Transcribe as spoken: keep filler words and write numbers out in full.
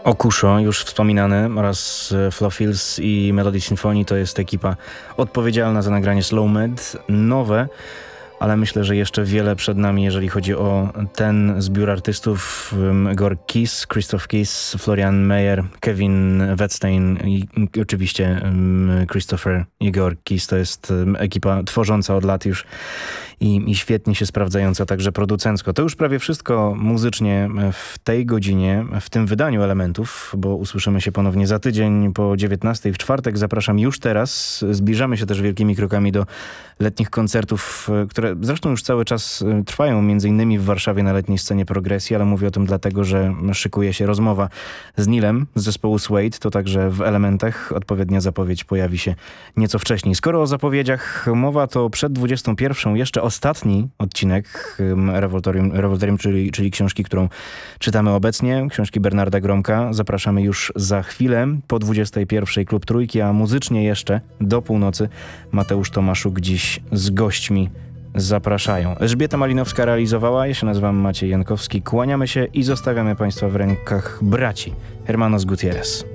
Okuszo, już wspominany, oraz Flofils i Melody Symphony to jest ekipa odpowiedzialna za nagranie Slow Med, nowe, ale myślę, że jeszcze wiele przed nami, jeżeli chodzi o ten zbiór artystów. Georg Kiss, Christoph Kiss, Florian Meyer, Kevin Wettstein i oczywiście Christopher i Georg Kiss. To jest ekipa tworząca od lat już i, i świetnie się sprawdzająca także producencko. To już prawie wszystko muzycznie w tej godzinie, w tym wydaniu Elementów, bo usłyszymy się ponownie za tydzień po dziewiętnastej w czwartek. Zapraszam już teraz. Zbliżamy się też wielkimi krokami do letnich koncertów, które zresztą już cały czas trwają, między innymi w Warszawie na letniej scenie Progresji, ale mówię o tym dlatego, że szykuje się rozmowa z Nilem z zespołu Suede, to także w Elementach. Odpowiednia zapowiedź pojawi się nieco wcześniej. Skoro o zapowiedziach mowa, to przed dwudziestą pierwszą jeszcze ostatni odcinek Revoltorium, Revoltorium czyli, czyli książki, którą czytamy obecnie, książki Bernarda Gromka. Zapraszamy już za chwilę po dwudziestej pierwszej Klub Trójki, a muzycznie jeszcze do północy Mateusz Tomaszuk dziś z gośćmi zapraszają. Elżbieta Malinowska realizowała, ja się nazywam Maciej Jankowski. Kłaniamy się i zostawiamy Państwa w rękach braci Hermanos Gutierrez.